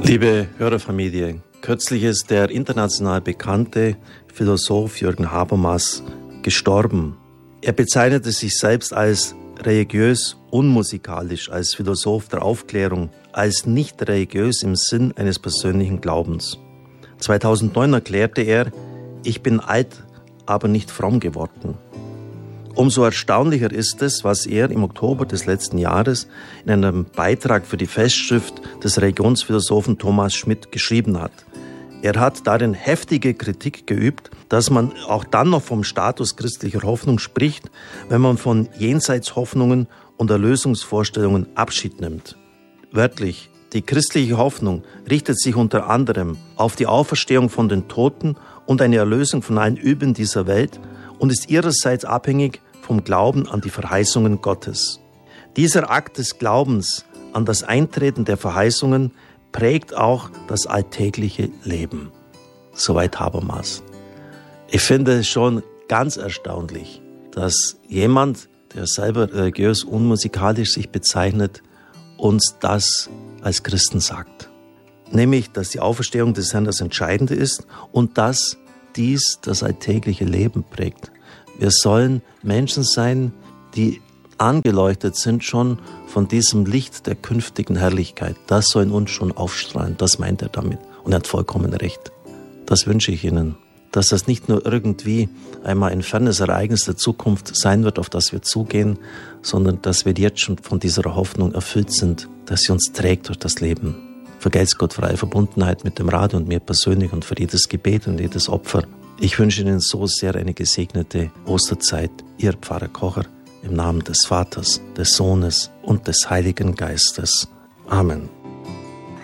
Liebe Hörerfamilie, kürzlich ist der international bekannte Philosoph Jürgen Habermas gestorben. Er bezeichnete sich selbst als religiös unmusikalisch, als Philosoph der Aufklärung, als nicht religiös im Sinn eines persönlichen Glaubens. 2009 erklärte er: Ich bin alt, aber nicht fromm geworden. Umso erstaunlicher ist es, was er im Oktober des letzten Jahres in einem Beitrag für die Festschrift des Religionsphilosophen Thomas Schmidt geschrieben hat. Er hat darin heftige Kritik geübt, dass man auch dann noch vom Status christlicher Hoffnung spricht, wenn man von Jenseitshoffnungen und Erlösungsvorstellungen Abschied nimmt. Wörtlich: Die christliche Hoffnung richtet sich unter anderem auf die Auferstehung von den Toten und eine Erlösung von allen Übeln dieser Welt und ist ihrerseits abhängig vom Glauben an die Verheißungen Gottes. Dieser Akt des Glaubens an das Eintreten der Verheißungen prägt auch das alltägliche Leben. Soweit Habermas. Ich finde es schon ganz erstaunlich, dass jemand, der selber religiös unmusikalisch sich bezeichnet, uns das als Christen sagt. Nämlich, dass die Auferstehung des Herrn das Entscheidende ist und dass dies das alltägliche Leben prägt. Wir sollen Menschen sein, die angeleuchtet sind schon von diesem Licht der künftigen Herrlichkeit. Das soll in uns schon aufstrahlen, das meint er damit. Und er hat vollkommen recht. Das wünsche ich Ihnen, dass das nicht nur irgendwie einmal ein fernes Ereignis der Zukunft sein wird, auf das wir zugehen, sondern dass wir jetzt schon von dieser Hoffnung erfüllt sind, dass sie uns trägt durch das Leben. Vergelt's Gott freie Verbundenheit mit dem Radio und mir persönlich und für jedes Gebet und jedes Opfer. Ich wünsche Ihnen so sehr eine gesegnete Osterzeit. Ihr Pfarrer Kocher, im Namen des Vaters, des Sohnes und des Heiligen Geistes. Amen.